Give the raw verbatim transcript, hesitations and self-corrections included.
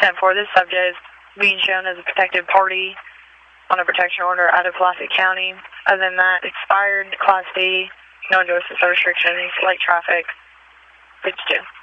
ten four, this subject is being shown as a protected party on a protection order out of Pulaski County. Other than that, expired, Class B, no endorsement restrictions, light traffic, bridge two.